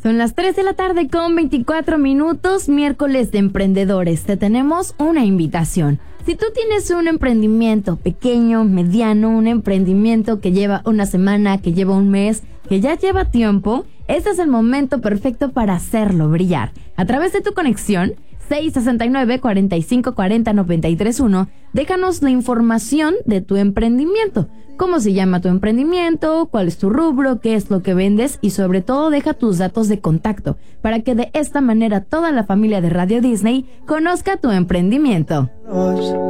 Son las 3 de la tarde con 24 minutos, miércoles de emprendedores. Te tenemos una invitación. Si tú tienes un emprendimiento pequeño, mediano, un emprendimiento que lleva una semana, que lleva un mes, que ya lleva tiempo, este es el momento perfecto para hacerlo brillar. A través de tu conexión 669-4540-931, déjanos la información de tu emprendimiento. ¿Cómo se llama tu emprendimiento? ¿Cuál es tu rubro? ¿Qué es lo que vendes? Y sobre todo deja tus datos de contacto para que de esta manera toda la familia de Radio Disney conozca tu emprendimiento.